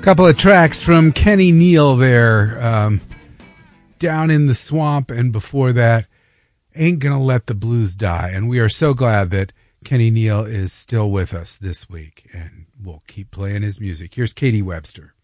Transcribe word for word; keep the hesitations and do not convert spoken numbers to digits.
Couple of tracks from Kenny Neal there, um, Down in the Swamp, and before that, Ain't Gonna Let the Blues Die. And we are so glad that Kenny Neal is still with us this week, and we'll keep playing his music. Here's Katie Webster.